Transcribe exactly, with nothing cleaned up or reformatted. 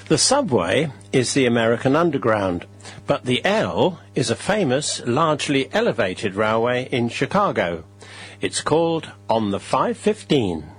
The subway is the American Underground, but the L is a famous, largely elevated railway in Chicago. It's called On the five fifteen.